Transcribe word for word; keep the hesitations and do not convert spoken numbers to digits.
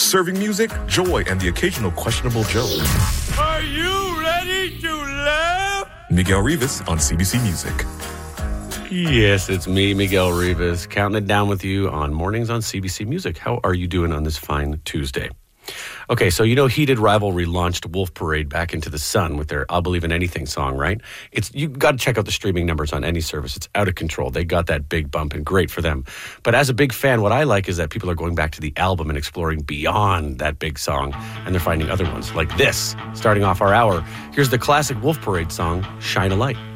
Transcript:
serving music, joy, and the occasional questionable joke. Are you ready to laugh? Miguel Rivas on C B C Music. Yes, it's me, Miguel Rivas, counting it down with you on Mornings on C B C Music. How are you doing on this fine Tuesday? Okay, so you know Heated Rivalry launched Wolf Parade back into the sun with their I'll Believe in Anything song, right? It's you got to check out the streaming numbers on any service. It's out of control. They got that big bump and great for them. But as a big fan, what I like is that people are going back to the album and exploring beyond that big song, and they're finding other ones like this. Starting off our hour, here's the classic Wolf Parade song, Shine a Light.